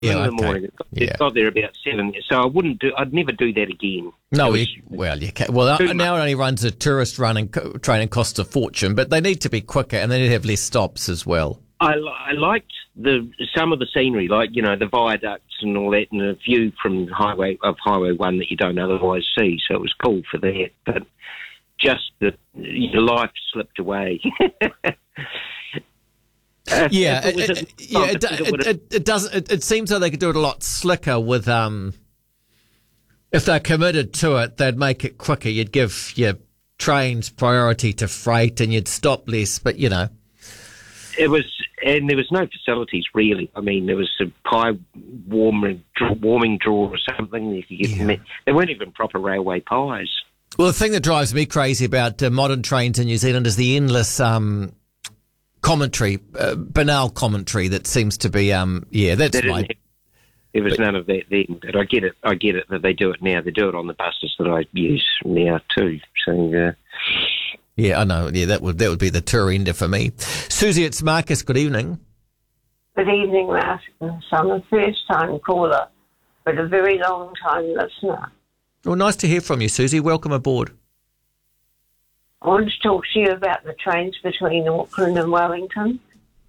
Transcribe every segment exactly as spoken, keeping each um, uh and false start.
Yeah, in the okay. morning. It got, Yeah. it got there about seven, so I wouldn't do. I'd never do that again. No, It was- you, well, you can. Well, uh, Too now it only runs a tourist run and co- train and costs a fortune, but they need to be quicker and they need to have less stops as well. I, li- I liked the some of the scenery, like you know the viaducts and all that, and a view from highway of Highway One that you don't otherwise see. So it was cool for that, but just the your life slipped away. Uh, Yeah, if it was it, a- it- yeah, it, if it, would've- it, it does. It, it seems like they could do it a lot slicker with. Um, if they're committed to it, they'd make it quicker. You'd give your trains priority to freight, and you'd stop less. But you know, It was, and there was no facilities really. I mean, there was a pie warming, warming drawer or something. You could get Yeah. There weren't even proper railway pies. well, the thing that drives me crazy about uh, modern trains in New Zealand is the endless um, commentary, uh, banal commentary that seems to be. Um, yeah, that's They didn't right. have- There was none of that then, but I get it. I get it that they do it now. They do it on the buses that I use now too. So uh, Yeah, I know. Yeah, that would that would be the tour ender for me. Susie, it's Marcus. Good evening. Good evening, Marcus. I'm a first-time caller, but a very long-time listener. Well, nice to hear from you, Susie. Welcome aboard. I want to talk to you about the trains between Auckland and Wellington.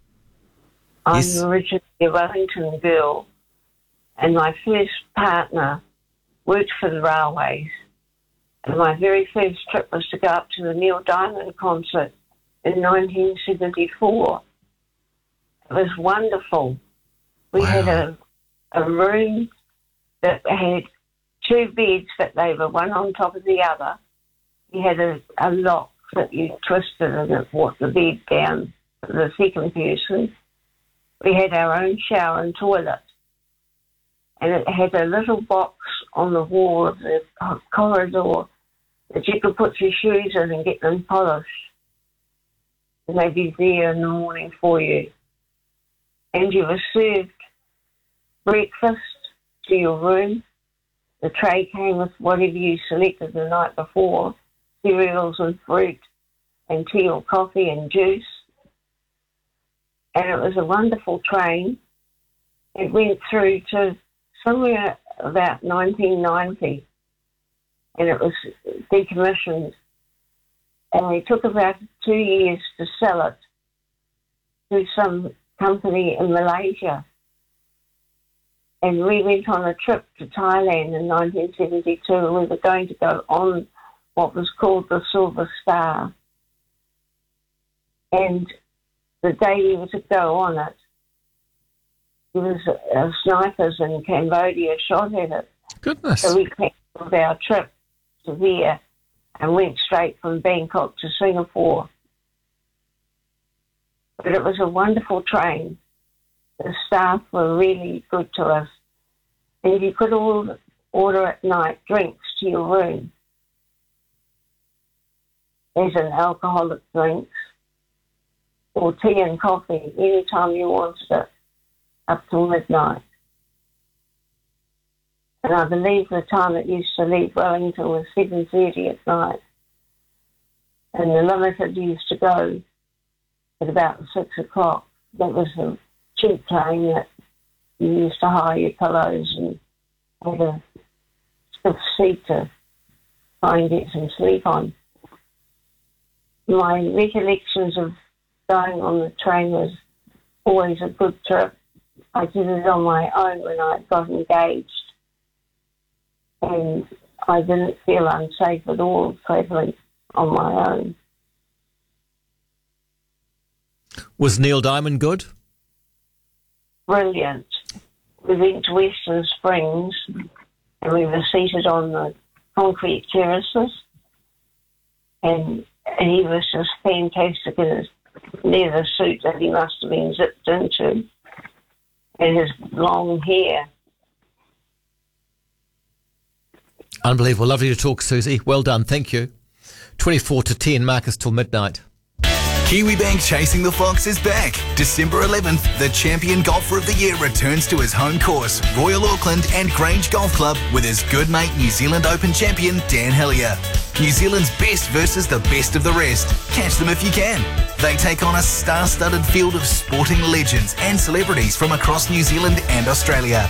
I'm Yes. originally a Wellington girl, and my first partner worked for the railways. And my very first trip was to go up to the Neil Diamond concert in nineteen seventy-four. It was wonderful. We Wow. had a, a room that had two beds, but they were one on top of the other. You had a, a lock that you twisted and it brought the bed down for the second person. We had our own shower and toilet. And it had a little box on the wall of the corridor that you could put your shoes in and get them polished. And they'd be there in the morning for you. And you were served breakfast to your room. The tray came with whatever you selected the night before, cereals and fruit and tea or coffee and juice. And it was a wonderful train. It went through to somewhere about nineteen ninety, and it was decommissioned. And it took about two years to sell it to some company in Malaysia. And we went on a trip to Thailand in nineteen seventy-two, and we were going to go on what was called the Silver Star. And the day we were to go on it, there was uh, snipers in Cambodia shot at it. Goodness. So we cancelled our trip to there and went straight from Bangkok to Singapore. But it was a wonderful train. The staff were really good to us. And you could all order at night drinks to your room. As in alcoholic drinks or tea and coffee anytime you wanted it, up till midnight. And I believe the time it used to leave Wellington was seven thirty at night. And the limited used to go at about six o'clock. That was the cheap train that you used to hire your pillows and have a stiff seat to try and get some sleep on. My recollections of going on the train was always a good trip. I did it on my own when I got engaged, and I didn't feel unsafe at all travelling on my own. Was Neil Diamond good? Brilliant. We went to Western Springs, and we were seated on the concrete terraces, and, and he was just fantastic in his leather suit that he must have been zipped into, and his long hair. Unbelievable. Lovely to talk, Susie. Well done. Thank you. twenty-four to ten, Marcus till midnight. Kiwibank Chasing the Fox is back. December eleventh, the champion golfer of the year returns to his home course, Royal Auckland and Grange Golf Club, with his good mate New Zealand Open champion Dan Hillier. New Zealand's best versus the best of the rest. Catch them if you can. They take on a star-studded field of sporting legends and celebrities from across New Zealand and Australia.